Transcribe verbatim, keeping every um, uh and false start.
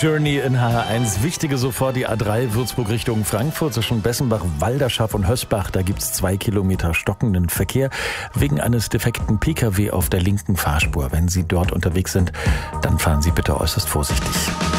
Journey in H H eins. Wichtige sofort die A drei Würzburg Richtung Frankfurt zwischen Bessenbach, Walderschaff und Hösbach. Da gibt es zwei Kilometer stockenden Verkehr wegen eines defekten Pkw auf der linken Fahrspur. Wenn Sie dort unterwegs sind, dann fahren Sie bitte äußerst vorsichtig.